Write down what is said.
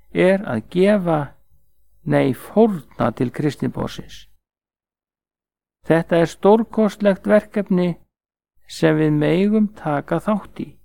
er að fórna til kristniboðsins. Þetta er stórkostlegt verkefni sem við megum taka þátt í.